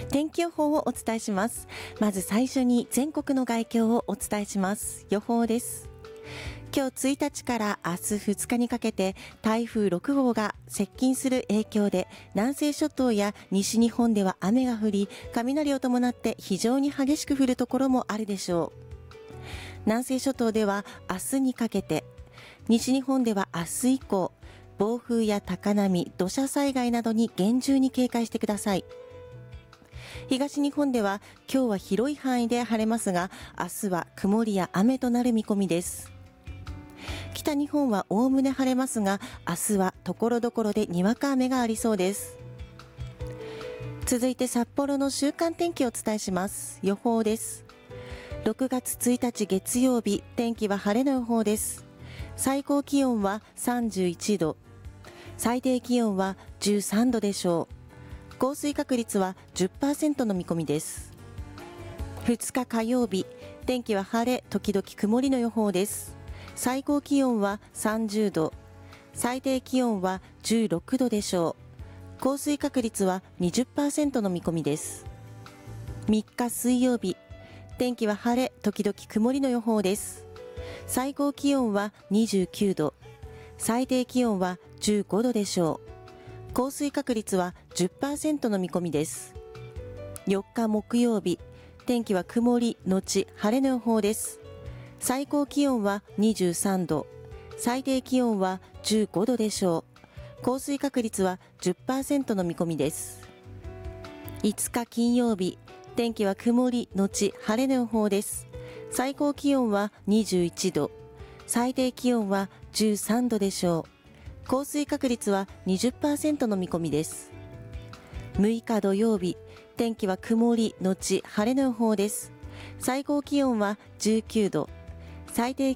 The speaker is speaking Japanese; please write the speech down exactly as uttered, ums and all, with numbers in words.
天気予報をお伝えします。まず最初に全国の概況をお伝えします。予報です。今日ついたちから明日ふつかにかけて台風ろくごうが接近する影響で南西諸島や西日本では雨が降り、雷を伴って非常に激しく降るところもあるでしょう。南西諸島では明日にかけて、西日本では明日以降、暴風や高波、土砂災害などに厳重に警戒してください。東日本では今日は広い範囲で晴れますが、明日は曇りや雨となる見込みです。北日本はおおむね晴れますが、明日は所々でにわか雨がありそうです。続いて札幌の週間天気をお伝えします。予報です。ろくがつついたち月曜日、天気は晴れの予報です。最高気温はさんじゅういちど、最低気温はじゅうさんどでしょう。降水確率は じゅっパーセント の見込みです。ふつか火曜日、天気は晴れ時々曇りの予報です。最高気温はさんじゅうど、最低気温はじゅうろくどでしょう。降水確率は にじゅっパーセント の見込みです。みっか水曜日、天気は晴れ時々曇りの予報です。最高気温はにじゅうきゅうど、最低気温はじゅうごどでしょう。降水確率は じゅっパーセント の見込みです。よっか木曜日、天気は曇りのち晴れの予報です。最高気温はにじゅうさんど、最低気温はじゅうごどでしょう。降水確率は じゅっパーセント の見込みです。いつか金曜日、天気は曇りのち晴れの予報です。最高気温はにじゅういちど、最低気温はじゅうさんどでしょう。降水確率は にじゅっパーセント の見込みです。むいか土曜日、天気は曇りのち晴れの予報です。最高気温はじゅうきゅうど、最低